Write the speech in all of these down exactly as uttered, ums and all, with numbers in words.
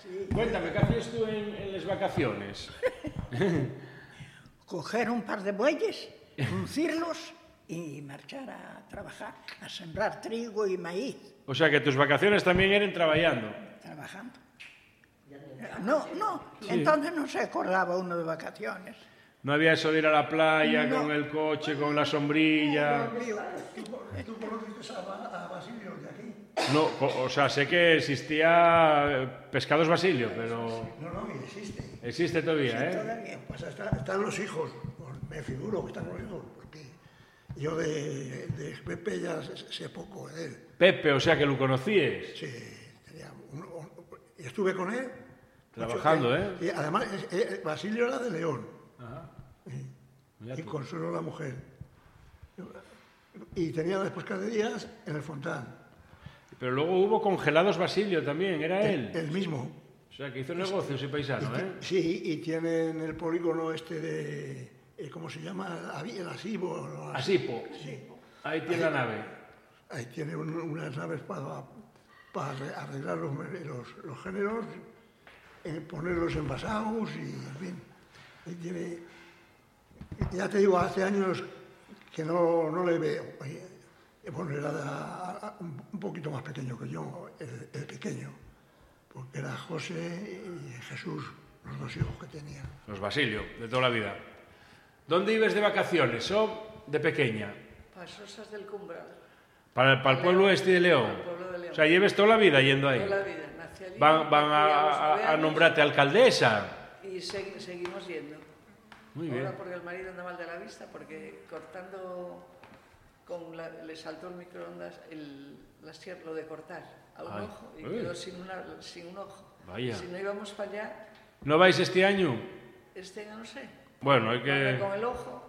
Sí. Cuéntame, ¿qué hacías tú en, en las vacaciones? Coger un par de bueyes, conducirlos y marchar a trabajar, a sembrar trigo y maíz. O sea, que tus vacaciones también eran trabajando. Trabajando. No, no, Sí. entonces no se acordaba uno de vacaciones. No había eso de ir a la playa No. con el coche, con la sombrilla. ¿Tú conoces a, a Basilio de aquí? No, o sea, sé que existía Pescados Basilio, pero No, no, y existe. existe todavía, ¿eh? Todavía. Pues está, están los hijos, me figuro que están los hijos, porque yo de, de Pepe ya sé poco de él. Pepe, o sea, que lo conocíes. Sí, tenía un, un, y estuve con él. Trabajando, mucho, ¿eh? Y además, eh, Basilio era de León. Ajá. Y Consuelo la mujer. Y tenía las pescaderías en el Fontán. Pero luego hubo Congelados Basilio también, era él. El, el mismo. O sea, que hizo negocios y paisano, Y, ¿eh? sí, y tienen el polígono este de, eh, ¿cómo se llama? El Asibo. ¿No? Asipo. Sí. Ahí tiene la nave. Ahí tiene un, unas naves para, para arreglar los, los, los géneros, eh, ponerlos envasados y, en fin. Ahí tiene, ya te digo, hace años que no, no le veo. Bueno, era de, un poquito más pequeño que yo, el, el pequeño, porque era José y Jesús, los dos hijos que tenía. Los Basilio, de toda la vida. ¿Dónde ibas de vacaciones o de pequeña? Para Sosas del Cumbral. Para, para el pueblo este de León. Para el pueblo de León. O sea, lleves toda la vida yendo ahí. Toda la vida. Nací allí, Van, van a, nací los a- nueve a años nombrarte alcaldesa. Y segui- seguimos yendo. Muy bien. Ahora porque el marido anda mal de la vista, porque cortando, con la- le saltó el microondas el, la sierra, lo de cortar a un Ay. ojo y Uy. quedó sin, una, sin un ojo. Vaya. Si no íbamos para allá, ¿No vais este año? este año no sé. Bueno, hay Anda que... con el ojo.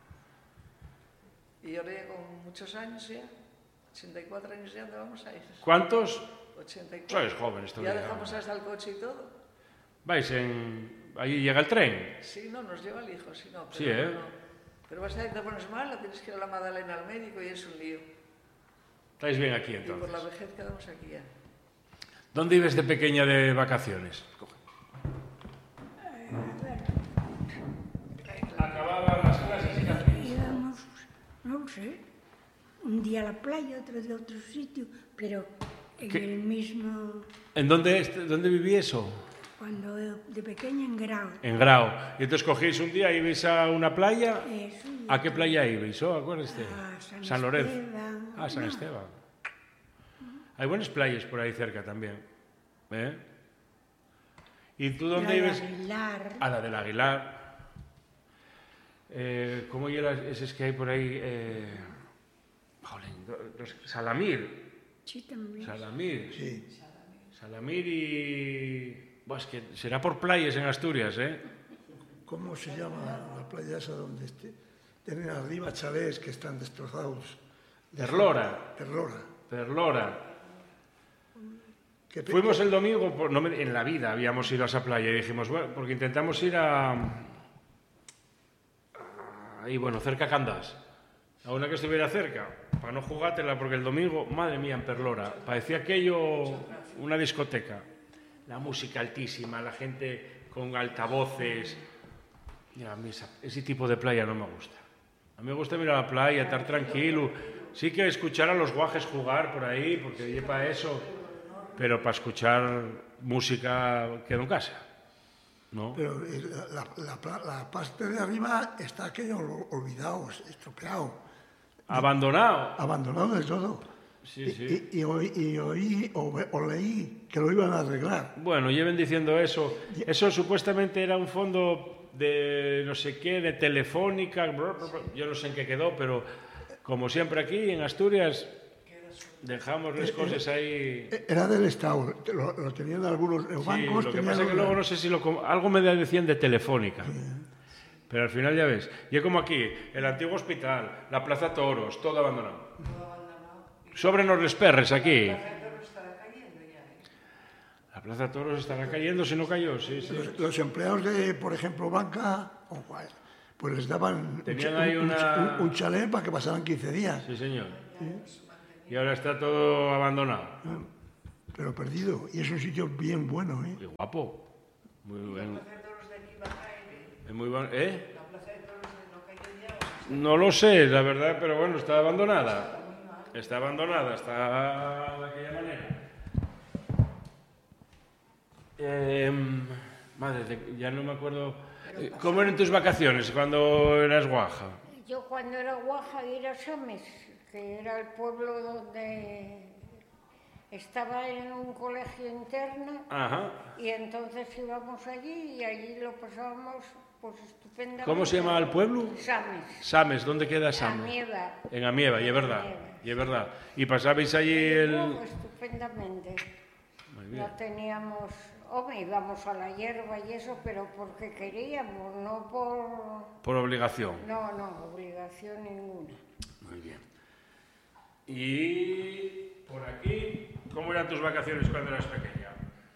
Y ahora ya con muchos años ya, ochenta y cuatro años ya, ¿dónde vamos a ir? ¿Cuántos? ochenta y cuatro. Sois jóvenes Ya todavía. dejamos hasta el coche y todo. ¿Vais en... Allí llega el tren? Sí, no, nos lleva el hijo, si no. Pero, Sí, ¿eh? no. Pero vas a ver, te pones mal, tienes que ir a la Magdalena al médico y es un lío. Estáis bien aquí, Y por entonces. la vejez quedamos aquí ya. ¿Dónde ibas de pequeña de vacaciones? Acababan las clases y casi. Íbamos, no sé, un día a la playa, otro de otro sitio, pero en ¿Qué? el mismo, ¿En dónde, est- dónde viví eso? cuando de pequeña en Grau. En Grau. Y entonces cogéis un día, ibais a una playa. Eso, y ¿A qué playa ibais? Oh, acuérdate. A San Lorenzo. Esteban. Ah, San No. Esteban. Hay buenas playas por ahí cerca también. ¿Eh? ¿Y tú dónde La de ibas? Aguilar. A la del Aguilar. Eh, ¿Cómo eran esos que hay por ahí? Eh, jolín, los- Salamir. Sí, también. Salamir. Sí. Salamir y... Buah, es que será por playas en Asturias, ¿eh? ¿Cómo se llama la playa esa donde este, tienen arriba chalés que están destrozados? Perlora. Perlora. Perlora. Que pe- Fuimos el domingo, por- no me- en la vida habíamos ido a esa playa y dijimos, bueno, porque intentamos ir a... Ahí, bueno, cerca a Candás. A una que estuviera cerca, para no jugártela, porque el domingo, madre mía, en Perlora, parecía aquello una discoteca. La música altísima, la gente con altavoces. Mira, a mí esa- ese tipo de playa no me gusta. A mí me gusta ir a la playa, estar tranquilo. Sí que escuchar a los guajes jugar por ahí, porque oye, para eso. Pero para escuchar música quedo en casa. ¿No? Pero eh, la, la, la, la parte de arriba está aquello ol- olvidado, estropeado, Abandonado. abandonado del todo. Sí, Y- sí. Y, y oí, y oí o, ve- o leí que lo iban a arreglar. Bueno, lleven diciendo eso. Eso supuestamente era un fondo de no sé qué, de Telefónica. bla, bla, bla. Yo no sé en qué quedó, pero como siempre aquí en Asturias dejamos las cosas ahí. Era del Estado, lo, lo tenían algunos los Sí, bancos. lo que tenían pasa es que una- luego no sé si lo com- algo me decían de Telefónica. Pero al final ya ves, y es como aquí, el antiguo hospital, la Plaza Toros, todo abandonado. Sóbrenos los perres aquí. La Plaza Toros estará cayendo si no cayó, sí, sí. Los, los empleados de, por ejemplo, banca, o cual, pues les daban un, Tenían cha- ahí un- una- un- un chalet para que pasaran quince días. Sí, señor. Y ahora está todo abandonado. pero perdido. Y es un sitio bien bueno, ¿eh? Y guapo. Muy bien. ¿La plaza de toros de aquí va a caer? Es muy bueno. ¿Eh? ¿La plaza de toros de no cayó ya? o No lo sé, la verdad, pero bueno, está abandonada. Está abandonada, está de aquella manera. Eh, madre, de- ya no me acuerdo. Eh, ¿Cómo eran tus vacaciones cuando eras guaja? Yo cuando era guaja era Sames, que era el pueblo donde estaba en un colegio interno Ajá. y entonces íbamos allí y allí lo pasábamos pues estupendamente. ¿Cómo se llamaba el pueblo? Sames. Sames, ¿dónde queda Sames? Amieva. En Amieva, y es verdad, y es verdad. ¿Y pasabais allí el...? Luego, estupendamente. Muy bien. No teníamos, hombre, íbamos a la hierba y eso, pero porque queríamos, no por, Por obligación. no, no, obligación ninguna. Muy bien. Y por aquí, ¿cómo eran tus vacaciones cuando eras pequeña?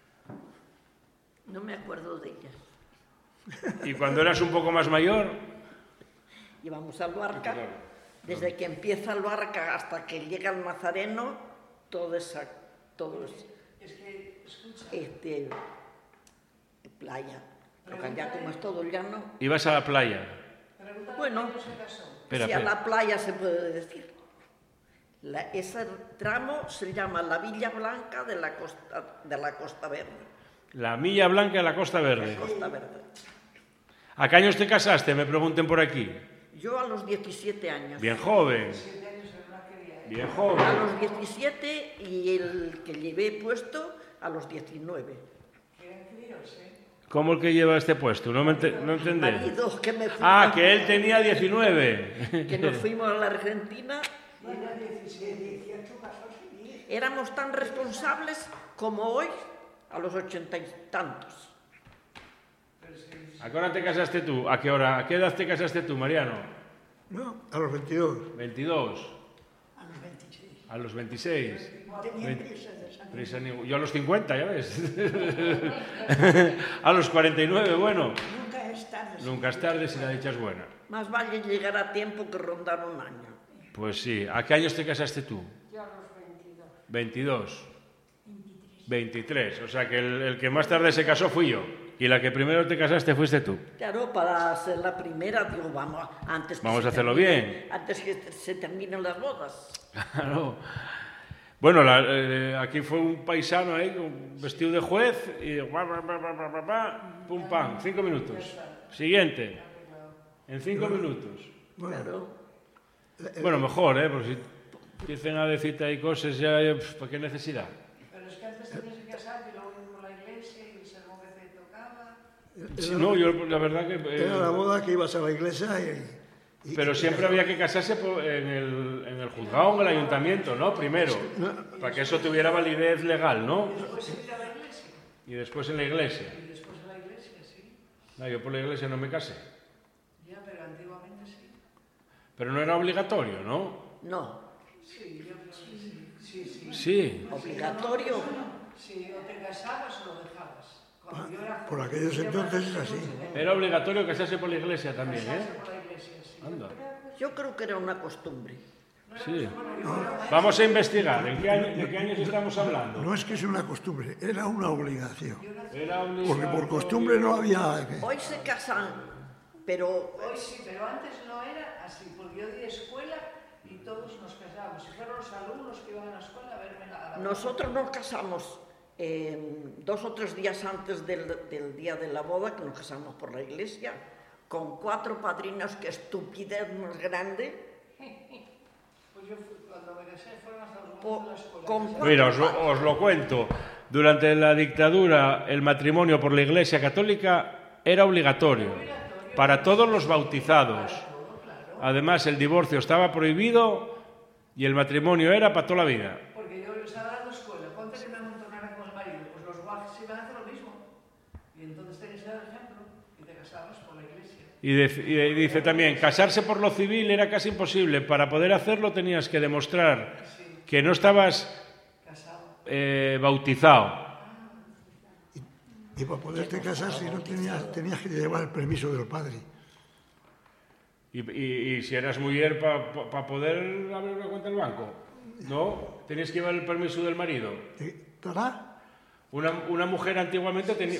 No me acuerdo de ellas. ¿Y cuando eras un poco más mayor? Íbamos al Luarca, Claro. desde que empieza el Luarca hasta que llega el Nazareno, todo esa, todo es, este, playa. Porque allá como es todo llano, Ibas a la playa. bueno, Espera, si a espera. la playa se puede decir. La- ese tramo se llama la Villa Blanca de la Costa, de la Costa Verde. La Milla Blanca de la Costa Verde. Costa Verde. ¿A qué años te casaste? Me pregunten por aquí. Yo a los diecisiete años. Bien joven. Bien A joven. los diecisiete y el que llevé puesto a los diecinueve. ¿Cómo el que lleva este puesto? No, me ente- no entendé. Marido, que me fui- Ah, que él tenía diecinueve. que nos fuimos a la Argentina. Éramos tan responsables como hoy a los ochenta y tantos. ¿A qué hora te casaste tú? ¿A qué hora? ¿A qué edad te casaste tú, Mariano? No, a los veintidós. veintidós. A los veintiséis. A los veintiséis. Tenía Vein- prisa de salir. Prisa ni- Yo a los cincuenta, ya ves. A los cuarenta y nueve, bueno. Nunca es tarde. Nunca es tarde si la dicha es buena. Más vale llegar a tiempo que rondar un año. Pues sí. ¿A qué años te casaste tú? Yo a los veintidós. veintidós. veintitrés. O sea que el, el que más tarde se casó fui yo. Y la que primero te casaste fuiste tú. Claro, para ser la primera, digo, vamos, antes que Vamos se a hacerlo termine- bien. Antes que se terminen las bodas. Claro. Bueno, la- eh, aquí fue un paisano ahí, con vestido de juez, y guau, guau, guau, guau, guau, guau, guau, pum, pam, cinco minutos. Siguiente. En cinco minutos. Claro. Bueno, mejor, ¿eh? Porque si empiezan a decirte ahí cosas, ya, ya, pf, ¿para qué necesidad? Pero es que antes tenías que casarte y luego ir por la iglesia y el sermón que te tocaba. Sí, no, yo la verdad que... eh, Era la boda que ibas a la iglesia y... y- pero y- siempre había que casarse por- en el, en el juzgado o en el ayuntamiento, ¿no? Primero, para que eso tuviera validez legal, ¿no? Después ir a la iglesia. Y después en la iglesia. Y después a la iglesia, sí. No, yo por la iglesia no me casé. Ya, pero antiguamente sí. Pero no era obligatorio, ¿no? No, Sí, yo creo que sí. Sí, sí. Sí. obligatorio. Sí, o te casabas o lo dejabas. Cuando yo era Por aquellos entonces es así. Era obligatorio casarse por la iglesia también, casarse ¿eh? por la iglesia, sí. Anda. Yo creo que era una costumbre. Sí. Vamos a investigar. ¿En qué año- ¿De qué años estamos hablando? No es que es una costumbre, era una obligación. Era Porque por costumbre no había... Hoy se casan, pero Hoy sí, pero antes no era así, porque yo di escuela y todos nos casábamos. Si fueron los alumnos que iban a la escuela a verme la... la- nosotros nos casamos eh, dos o tres días antes del, del día de la boda, que nos casamos por la iglesia, con cuatro padrinos, que estupidez más grande. Pues yo fui- cuando me casé fueron hasta los Po- alumnos de la escuela. con cuatro Mira, os lo, padrinos. os lo cuento. Durante la dictadura, el matrimonio por la iglesia católica era obligatorio para todos los bautizados. Además, el divorcio estaba prohibido y el matrimonio era para toda la vida. Porque yo estaba dando escuela, ponte que me amontonara con el marido, pues los guajes iban a hacer lo mismo. Y entonces tenías que dar ejemplo y te casabas por la iglesia. Y, de- y dice también, casarse por lo civil era casi imposible. Para poder hacerlo tenías que demostrar que no estabas Casado. eh, bautizado. Y para poderte casar, si no tenías, tenías que llevar el permiso del padre. Y, y- y si eras mujer, para poder abrir una cuenta en el banco, ¿no? Tenías que llevar el permiso del marido. Eh, ¿Estará? Una, una mujer antiguamente tenía,